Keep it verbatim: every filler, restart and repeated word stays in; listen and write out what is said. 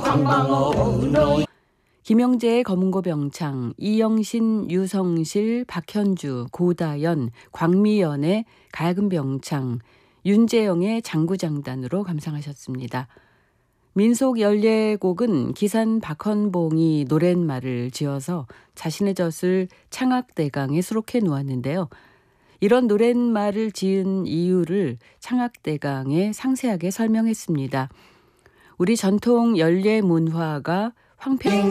김영재의 검은고 병창, 이영신, 유성실, 박현주, 고다연, 광미연의 가야금 병창, 윤재영의 장구장단으로 감상하셨습니다. 민속 연례곡은 기산 박헌봉이 노랫말을 지어서 자신의 젖을 창악대강에 수록해 놓았는데요. 이런 노랫말을 지은 이유를 창악대강에 상세하게 설명했습니다. 우리 전통 연례 문화가 황폐